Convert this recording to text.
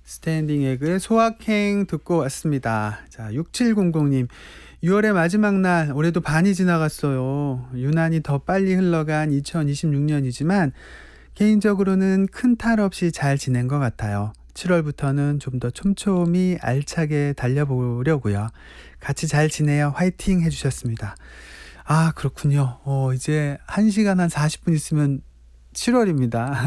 스탠딩 에그의 소확행 듣고 왔습니다. 자, 6700님. 6월의 마지막 날, 올해도 반이 지나갔어요. 유난히 더 빨리 흘러간 2026년이지만 개인적으로는 큰 탈 없이 잘 지낸 것 같아요. 7월부터는 좀 더 촘촘히 알차게 달려보려고요. 같이 잘 지내요. 화이팅 해주셨습니다. 아, 그렇군요. 이제 1시간 한 40분 있으면 7월입니다.